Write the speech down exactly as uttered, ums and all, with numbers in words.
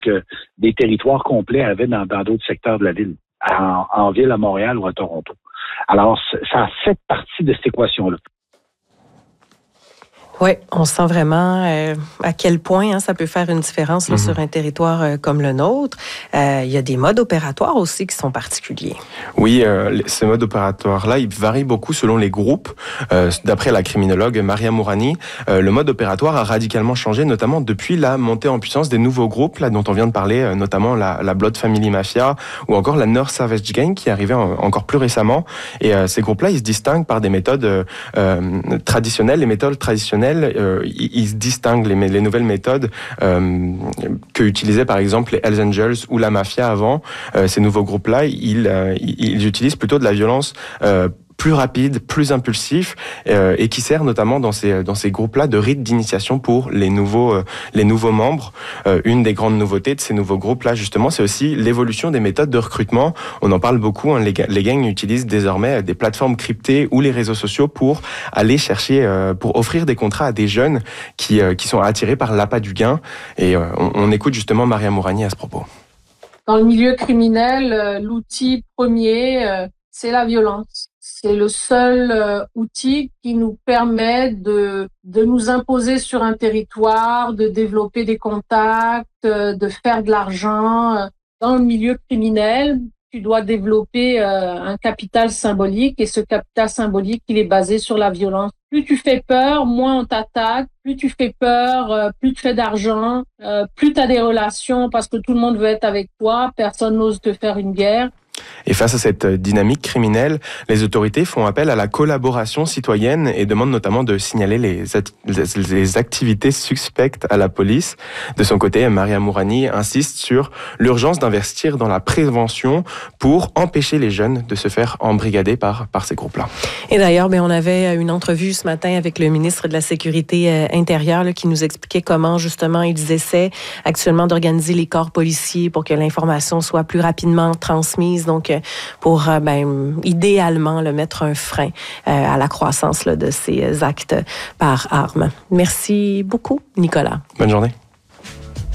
que des territoires complets avaient dans, dans d'autres secteurs de la ville, en, en ville, à Montréal ou à Toronto. Alors, ça fait partie de cette équation-là. Oui, on sent vraiment euh, à quel point hein, ça peut faire une différence là, mm-hmm. sur un territoire euh, comme le nôtre. Euh, il y a des modes opératoires aussi qui sont particuliers. Oui, euh, ces modes opératoires-là, ils varient beaucoup selon les groupes. Euh, d'après la criminologue Maria Mourani, euh, le mode opératoire a radicalement changé, notamment depuis la montée en puissance des nouveaux groupes, là dont on vient de parler, euh, notamment la, la Blood Family Mafia ou encore la North Savage Gang qui est arrivée en, encore plus récemment. Et euh, ces groupes-là, ils se distinguent par des méthodes euh, euh, traditionnelles. Les méthodes traditionnelles Euh, ils se distinguent les, les nouvelles méthodes euh, que utilisaient par exemple les Hells Angels ou la mafia avant. Euh, ces nouveaux groupes-là, ils, euh, ils utilisent plutôt de la violence euh, plus rapide, plus impulsif, euh, et qui sert notamment dans ces dans ces groupes-là de rite d'initiation pour les nouveaux euh, les nouveaux membres. Euh, une des grandes nouveautés de ces nouveaux groupes-là, justement, c'est aussi l'évolution des méthodes de recrutement. On en parle beaucoup. Hein, les, les gangs utilisent désormais des plateformes cryptées ou les réseaux sociaux pour aller chercher, euh, pour offrir des contrats à des jeunes qui euh, qui sont attirés par l'appât du gain. Et euh, on, on écoute justement Maria Mourani à ce propos. Dans le milieu criminel, euh, l'outil premier, euh, c'est la violence. C'est le seul euh, outil qui nous permet de, de nous imposer sur un territoire, de développer des contacts, euh, de faire de l'argent. Dans le milieu criminel, tu dois développer euh, un capital symbolique et ce capital symbolique, il est basé sur la violence. Plus tu fais peur, moins on t'attaque. Plus tu fais peur, euh, plus tu fais d'argent, euh, plus tu as des relations parce que tout le monde veut être avec toi, personne n'ose te faire une guerre. Et face à cette dynamique criminelle, les autorités font appel à la collaboration citoyenne et demandent notamment de signaler les, les activités suspectes à la police. De son côté, Maria Mourani insiste sur l'urgence d'investir dans la prévention pour empêcher les jeunes de se faire embrigader par, par ces groupes-là. Et d'ailleurs, ben, on avait une entrevue ce matin avec le ministre de la Sécurité intérieure là, qui nous expliquait comment justement ils essaient actuellement d'organiser les corps policiers pour que l'information soit plus rapidement transmise. Donc, pour ben, idéalement là, mettre un frein euh, à la croissance là, de ces actes par armes. Merci beaucoup, Nicolas. Bonne journée.